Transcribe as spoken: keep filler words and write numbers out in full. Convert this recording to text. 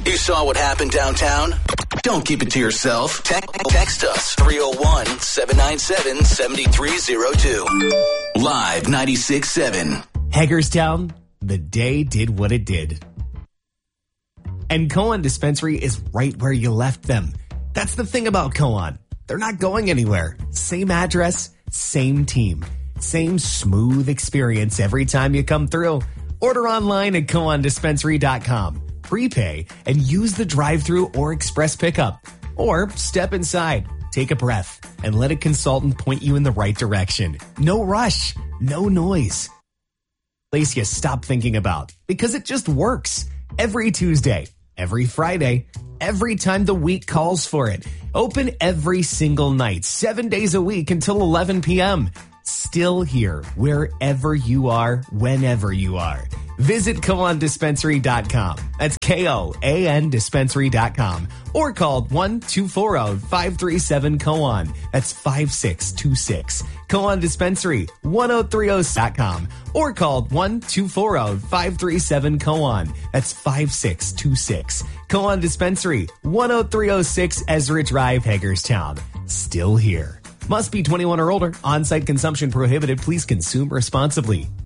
You saw what happened downtown? Don't keep it to yourself. Te- text us three oh one, seven nine seven, seven three oh two. Live ninety-six seven. Hagerstown, the day did what it did. And Koan Dispensary is right where you left them. That's the thing about Koan. They're not going anywhere. Same address, same team, same smooth experience every time you come through. Order online at koan dispensary dot com. Prepay and use the drive-thru or express pickup. Or step inside, take a breath, and let a consultant point you in the right direction. No rush, no noise. Place you stop thinking about because it just works. Every Tuesday, every Friday, every time the week calls for it. Open every single night, seven days a week until eleven p.m. Still here, wherever you are, whenever you are. Visit koan dispensary dot com. That's K O A N dispensary dot com. Or call one two four zero, five three seven, K O A N. That's five six two six. Koan Dispensary, one oh three oh dot com. Or call one two four zero, five three seven, K O A N. That's five six two six. Koan Dispensary, one oh three oh six Ezra Drive, Hagerstown. Still here. Must be twenty-one or older. On-site consumption prohibited. Please consume responsibly.